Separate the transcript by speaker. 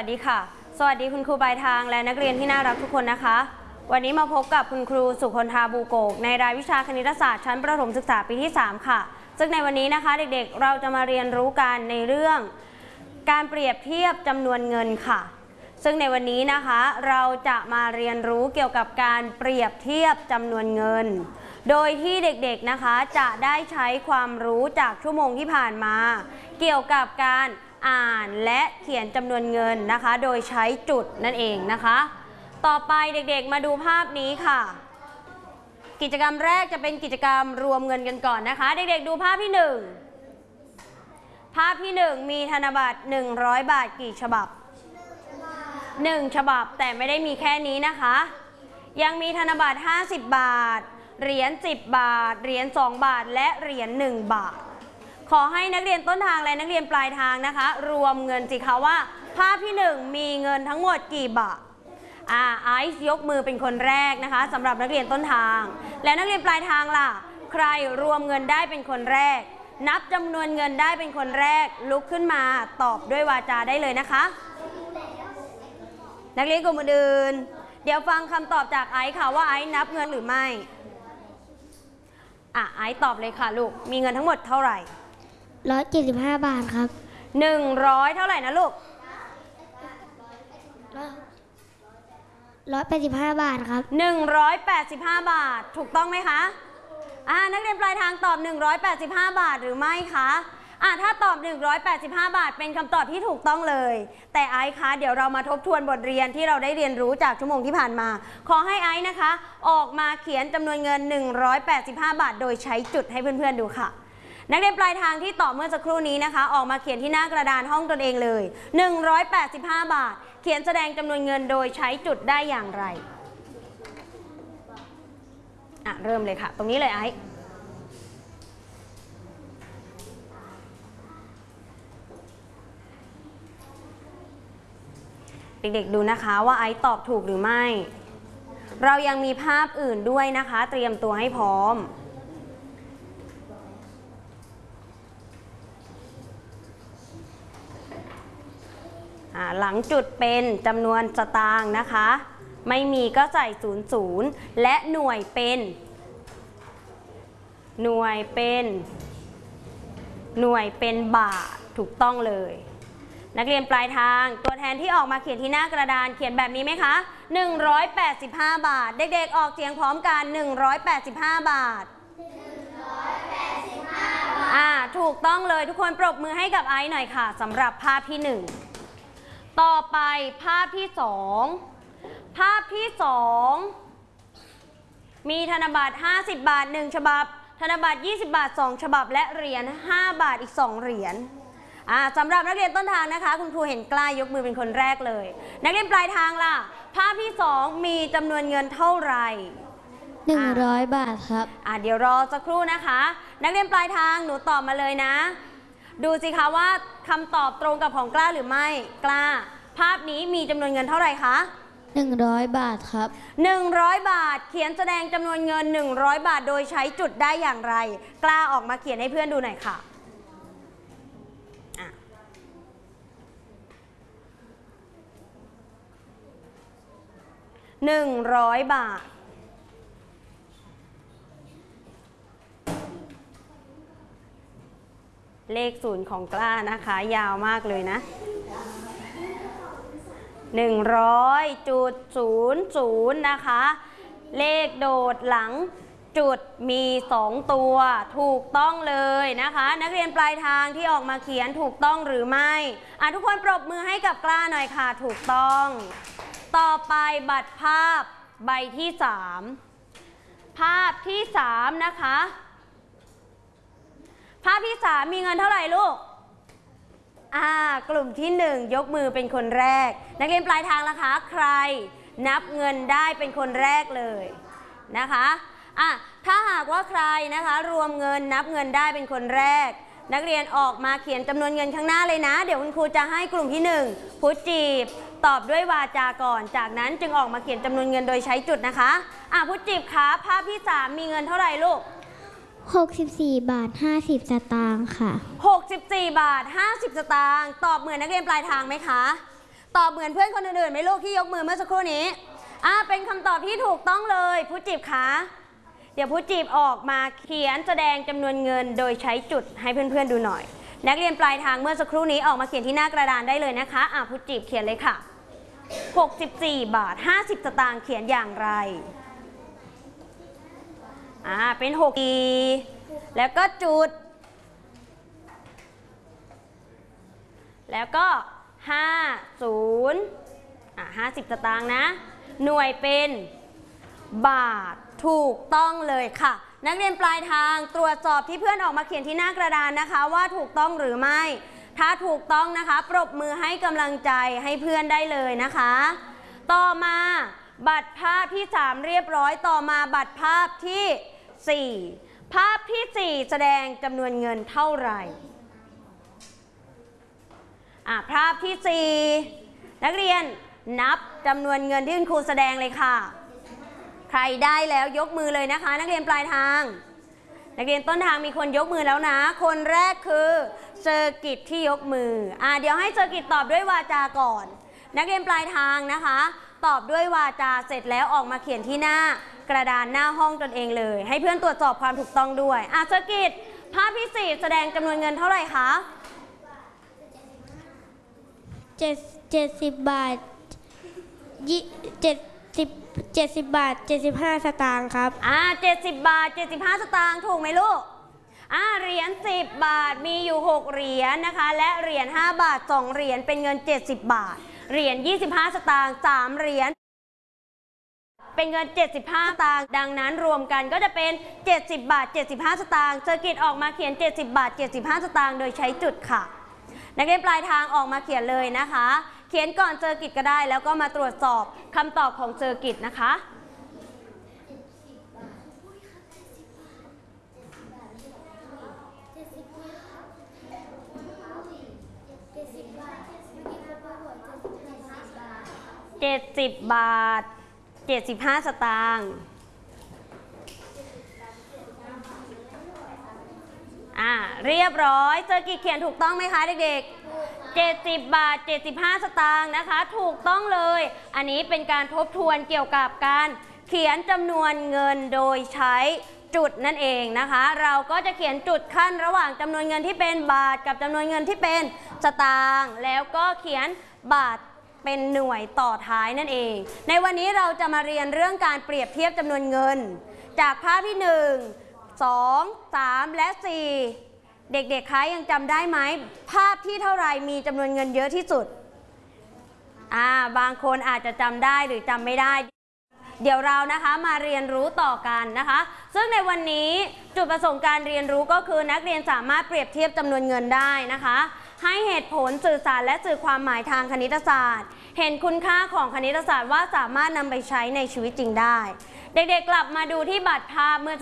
Speaker 1: วัสดีค่ะสวัสดีคุณครูปลายทางและนักเรียนที่น่ารักทุกคนนะคะวันนี้มาพบกับคุณครูสุคนธาบูโกกในรายวิชาคณิตศาสตร์ชั้นประถมศึกษาปีที่3ค่ะซึ่งในวันนี้นะคะเด็กๆเราจะมาเรียนรู้กันในเรื่องการเปรียบเทียบจำนวนเงินค่ะซึ่งในวันนี้นะคะเราจะมาเรียนรู้เกี่ยวกับการเปรียบเทียบจำนวนเงินโดยที่เด็กๆนะคะจะได้ใช้ความรู้จากชั่วโมงที่ผ่านมาเกี่ยวกับการอ่านและเขียนจำนวนเงินนะคะโดยใช้จุดนั่นเองนะคะต่อไปเด็กๆมาดูภาพนี้ค่ะกิจกรรมแรกจะเป็นกิจกรรมรวมเงินกันก่อนนะคะเด็กๆดูภาพที่1ภาพที่1มีธนบัตร100 บาทกี่ฉบับ1ฉบับแต่ไม่ได้มีแค่นี้นะคะยังมีธนบัตร50 บาทเหรียญ10 บาทเหรียญ2 บาทและเหรียญ1 บาทขอให้นักเรียนต้นทางและนักเรียนปลายทางนะคะรวมเงินสิคะว่าภาพที่1มีเงินทั้งหมดกี่บาทไอซ์ยกมือเป็นคนแรกนะคะสำหรับนักเรียนต้นทางและนักเรียนปลายทางล่ะใครรวมเงินได้เป็นคนแรกนับจำนวนเงินได้เป็นคนแรกลุกขึ้นมาตอบด้วยวาจาได้เลยนะคะนักเรียนกลุ่มอื่นเดี๋ยวฟังคำตอบจากไอซ์ค่ะว่าไอซ์นับเงินหรือไม่ไอซ์ตอบเลยค่ะลูกมีเงินทั้งหมดเท่าไหร่
Speaker 2: 175 บาทครับ
Speaker 1: 100เท่าไหร่นะลูก
Speaker 2: 185 บาทครับ
Speaker 1: 185 บาทถูกต้องไหมคะนักเรียนปลายทางตอบ185 บาทหรือไม่คะถ้าตอบ185 บาทเป็นคำตอบที่ถูกต้องเลยแต่ไอซ์คะเดี๋ยวเรามาทบทวนบทเรียนที่เราได้เรียนรู้จากชั่วโมงที่ผ่านมาขอให้ไอซ์นะคะออกมาเขียนจำนวนเงิน185 บาทโดยใช้จุดให้เพื่อนๆดูค่ะนักเรียนปลายทางที่ตอบเมื่อสักครู่นี้นะคะออกมาเขียนที่หน้ากระดานห้องตนเองเลย185 บาทเขียนแสดงจำนวนเงินโดยใช้จุดได้อย่างไรเริ่มเลยค่ะตรงนี้เลยไอซ์เด็กๆดูนะคะว่าไอซ์ตอบถูกหรือไม่เรายังมีภาพอื่นด้วยนะคะเตรียมตัวให้พร้อมหลังจุดเป็นจำนวนสตางค์นะคะไม่มีก็ใส่00และหน่วยเป็นบาทถูกต้องเลยนักเรียนปลายทางตัวแทนที่ออกมาเขียนที่หน้ากระดานเขียนแบบนี้ไหมคะ185 บาทเด็กๆออกเสียงพร้อมกัน185 บาทถูกต้องเลยทุกคนปรบมือให้กับไอซ์หน่อยค่ะสำหรับภาพที่1ต่อไปภาพที่2มีธนบัตร50 บาท1ฉบับธนบัตร20 บาท2ฉบับและเหรียญ5 บาทอีก2เหรียญสำหรับนักเรียนต้นทางนะคะคุณครูเห็นกล้ายกมือเป็นคนแรกเลยนักเรียนปลายทางล่ะภาพที่2มีจำนวนเงินเท่าไหร่
Speaker 2: 100 บาทครับ
Speaker 1: เดี๋ยวรอสักครู่นะคะนักเรียนปลายทางหนูตอบมาเลยนะดูสิคะว่าคำตอบตรงกับของกล้าหรือไม่กล้าภาพนี้มีจำนวนเงินเท่าไหร่คะ
Speaker 2: 100 บาทครับ
Speaker 1: 100 บาทเขียนแสดงจำนวนเงิน100 บาทโดยใช้จุดได้อย่างไรกล้าออกมาเขียนให้เพื่อนดูหน่อยค่ะ100 บาทเลข0ของกล้านะคะยาวมากเลยนะ100.00นะคะเลขโดดหลังจุดมี2ตัวถูกต้องเลยนะคะนักเรียนปลายทางที่ออกมาเขียนถูกต้องหรือไม่ทุกคนปรบมือให้กับกล้าหน่อยค่ะถูกต้องต่อไปบัตรภาพใบที่3ภาพที่3นะคะภาพที่3มีเงินเท่าไหร่ลูกกลุ่มที่1ยกมือเป็นคนแรกนักเรียนปลายทางล่ะคะใครนับเงินได้เป็นคนแรกเลยนะคะถ้าหากว่าใครนะคะรวมเงินนับเงินได้เป็นคนแรกนักเรียนออกมาเขียนจำนวนเงินข้างหน้าเลยนะเดี๋ยวคุณครูจะให้กลุ่มที่1พุทธจีบตอบด้วยวาจาก่อนจากนั้นจึงออกมาเขียนจำนวนเงินโดยใช้จุดนะคะพุทธจีบคะภาพที่3มีเงินเท่าไหร่ลูก
Speaker 2: 64 บาท 50 สตางค์ค่ะ
Speaker 1: 64 บาท 50 สตางค์ตอบเหมือนนักเรียนปลายทางไหมคะตอบเหมือนเพื่อนคนอื่นๆไหมลูกที่ยกมือเมื่อสักครู่นี้เป็นคำตอบที่ถูกต้องเลยผู้จีบคะเดี๋ยวผู้จีบออกมาเขียนแสดงจำนวนเงินโดยใช้จุดให้เพื่อนๆดูหน่อยนักเรียนปลายทางเมื่อสักครู่นี้ออกมาเขียนที่หน้ากระดานได้เลยนะคะผู้จีบเขียนเลยค่ะ64 บาท 50 สตางค์เขียนอย่างไรเป็น6แล้วก็จุดแล้วก็50 50 สตางค์นะหน่วยเป็นบาทถูกต้องเลยค่ะนักเรียนปลายทางตรวจสอบที่เพื่อนออกมาเขียนที่หน้ากระดานนะคะว่าถูกต้องหรือไม่ถ้าถูกต้องนะคะปรบมือให้กำลังใจให้เพื่อนได้เลยนะคะต่อมาบัตรภาพที่3เรียบร้อยต่อมาบัตรภาพที่4ภาพที่4แสดงจำนวนเงินเท่าไหร่ภาพที่4นักเรียนนับจำนวนเงินที่คุณครูแสดงเลยค่ะใครได้แล้วยกมือเลยนะคะนักเรียนปลายทางนักเรียนต้นทางมีคนยกมือแล้วนะคนแรกคือเซอร์กิตที่ยกมือเดี๋ยวให้เซอร์กิตตอบด้วยวาจาก่อนนักเรียนปลายทางนะคะตอบด้วยวาจาเสร็จแล้วออกมาเขียนที่หน้ากระดานหน้าห้องตนเองเลยให้เพื่อนตรวจสอบความถูกต้องด้วยเซอร์กิตภาพที่4แสดงจำนวนเงินเท่าไหร่คะ
Speaker 2: 70 บาท70 บาท 75 สตางค์ครับ
Speaker 1: 70 บาท 75 สตางค์ถูกไหมลูกเหรียญ10 บาทมีอยู่6เหรียญนะคะและเหรียญ5 บาท2เหรียญเป็นเงิน70 บาทเหรียญ25 สตางค์3เหรียญเป็นเงิน75 สตางค์ดังนั้นรวมกันก็จะเป็น70 บาท 75 สตางค์เซอร์กิตออกมาเขียน70 บาท 75 สตางค์โดยใช้จุดค่ะนักเรียนปลายทางออกมาเขียนเลยนะคะเขียนก่อนเซอร์กิตก็ได้แล้วก็มาตรวจสอบคำตอบของเซอร์กิตนะคะ70 บาท 75 สตางค์เรียบร้อยเซอร์กิตเขียนถูกต้องไหมคะเด็กๆ70 บาท 75 สตางค์นะคะถูกต้องเลยอันนี้เป็นการทบทวนเกี่ยวกับการเขียนจำนวนเงินโดยใช้จุดนั่นเองนะคะเราก็จะเขียนจุดขั้นระหว่างจำนวนเงินที่เป็นบาทกับจำนวนเงินที่เป็นสตางค์แล้วก็เขียนบาทเป็นหน่วยต่อท้ายนั่นเองในวันนี้เราจะมาเรียนเรื่องการเปรียบเทียบจำนวนเงินจากภาพที่1 2 3 และ 4เด็กๆคะยังจำได้ไหมภาพที่เท่าไรมีจำนวนเงินเยอะที่สุดบางคนอาจจะจำได้หรือจำไม่ได้เดี๋ยวเรานะคะมาเรียนรู้ต่อกันนะคะซึ่งในวันนี้จุดประสงค์การเรียนรู้ก็คือนักเรียนสามารถเปรียบเทียบจำนวนเงินได้นะคะให้เหตุผลสื่อสารและสื่อความหมายทางคณิตศาสตร์เห็นคุณค่าของคณิตศาสตร์ว่าสามารถนำไปใช้ในชีวิตจริงได้เด็กๆกลับมาดูที่บัตรภาพเมื่อ